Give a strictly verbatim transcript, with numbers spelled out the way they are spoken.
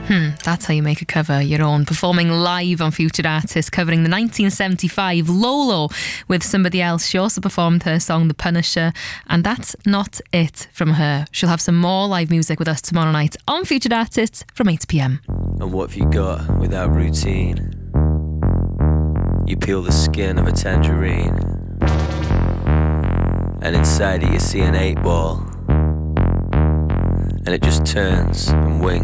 Hmm, that's how you make a cover your own. Performing live on Future Artist, covering the nineteen seventy-five Lolo with somebody else. She also performed her song The Punisher, and that's not it from her. She'll have some more live music with us tomorrow night on Future Artists from eight p.m. And what have you got without routine? You peel the skin of a tangerine, and inside it you see an eight ball, and it just turns and winks